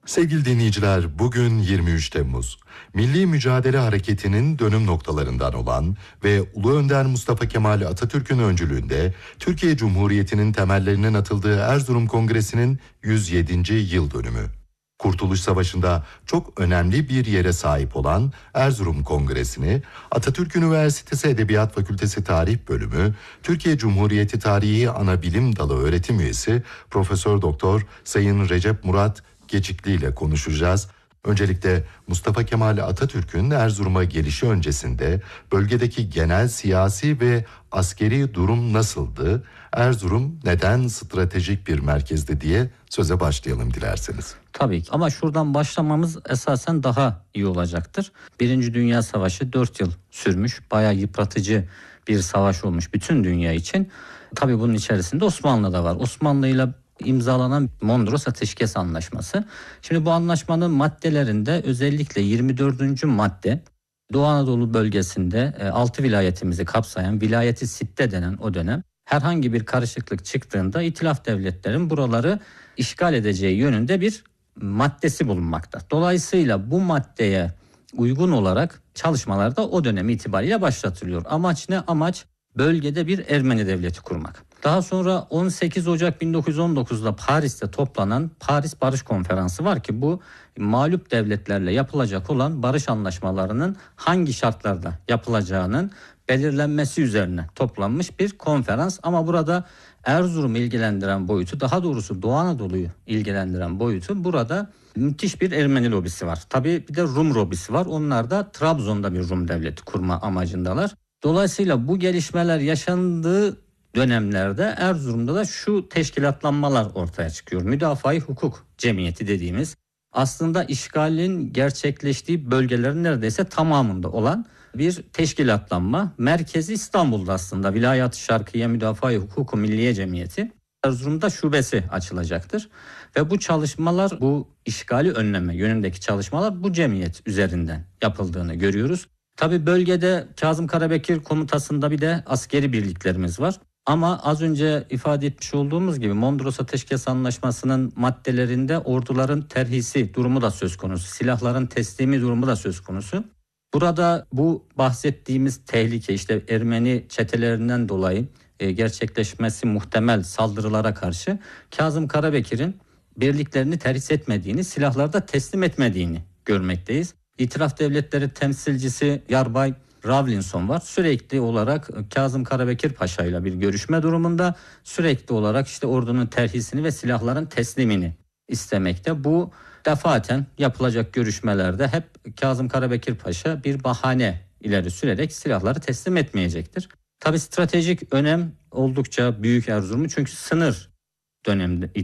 Sevgili dinleyiciler, bugün 23 Temmuz. Milli Mücadele Hareketi'nin dönüm noktalarından olan ve Ulu Önder Mustafa Kemal Atatürk'ün öncülüğünde Türkiye Cumhuriyeti'nin temellerinin atıldığı Erzurum Kongresi'nin 107. yıl dönümü. Kurtuluş Savaşı'nda çok önemli bir yere sahip olan Erzurum Kongresi'ni Atatürk Üniversitesi Edebiyat Fakültesi Tarih Bölümü, Türkiye Cumhuriyeti Tarihi Anabilim Dalı öğretim üyesi Profesör Doktor Sayın Recep Murat Geçikli ile konuşacağız. Öncelikle Mustafa Kemal Atatürk'ün Erzurum'a gelişi öncesinde bölgedeki genel siyasi ve askeri durum nasıldı? Erzurum neden stratejik bir merkezdi diye söze başlayalım dilerseniz. Tabii ki ama şuradan başlamamız esasen daha iyi olacaktır. Birinci Dünya Savaşı 4 yıl sürmüş, bayağı yıpratıcı bir savaş olmuş bütün dünya için. Tabii bunun içerisinde Osmanlı da var. Osmanlı ile imzalanan Mondros Ateşkes Anlaşması. Şimdi bu anlaşmanın maddelerinde özellikle 24. madde Doğu Anadolu bölgesinde 6 vilayetimizi kapsayan Vilayeti Sitte denen o dönem herhangi bir karışıklık çıktığında İtilaf devletlerin buraları işgal edeceği yönünde bir maddesi bulunmakta. Dolayısıyla bu maddeye uygun olarak çalışmalar da o dönem itibariyle başlatılıyor. Amaç ne? Amaç bölgede bir Ermeni devleti kurmak. Daha sonra 18 Ocak 1919'da Paris'te toplanan Paris Barış Konferansı var ki bu mağlup devletlerle yapılacak olan barış anlaşmalarının hangi şartlarda yapılacağının belirlenmesi üzerine toplanmış bir konferans. Ama burada Erzurum'u ilgilendiren boyutu, daha doğrusu Doğu Anadolu'yu ilgilendiren boyutu, burada müthiş bir Ermeni lobisi var. Tabii bir de Rum lobisi var. Onlar da Trabzon'da bir Rum devleti kurma amacındalar. Dolayısıyla bu gelişmeler yaşandığı dönemlerde Erzurum'da da şu teşkilatlanmalar ortaya çıkıyor. Müdafaa-i Hukuk Cemiyeti dediğimiz, aslında işgalin gerçekleştiği bölgelerin neredeyse tamamında olan bir teşkilatlanma. Merkezi İstanbul'da aslında Vilayet-i Şarkiye Müdafaa-i Hukuk Milliye Cemiyeti. Erzurum'da şubesi açılacaktır. Ve bu çalışmalar, bu işgali önleme yönündeki çalışmalar bu cemiyet üzerinden yapıldığını görüyoruz. Tabii bölgede Kazım Karabekir komutasında bir de askeri birliklerimiz var. Ama az önce ifade etmiş olduğumuz gibi Mondros Ateşkes Anlaşması'nın maddelerinde orduların terhisi durumu da söz konusu. Silahların teslimi durumu da söz konusu. Burada bu bahsettiğimiz tehlike, işte Ermeni çetelerinden dolayı gerçekleşmesi muhtemel saldırılara karşı Kazım Karabekir'in birliklerini terhis etmediğini, silahları da teslim etmediğini görmekteyiz. İtilaf devletleri temsilcisi Yarbay Rawlinson var. Sürekli olarak Kazım Karabekir Paşa ile bir görüşme durumunda, sürekli olarak işte ordunun terhisini ve silahların teslimini istemekte. Bu defaten yapılacak görüşmelerde hep Kazım Karabekir Paşa bir bahane ileri sürerek silahları teslim etmeyecektir. Tabii stratejik önem oldukça büyük Erzurum'un, çünkü sınır döneminde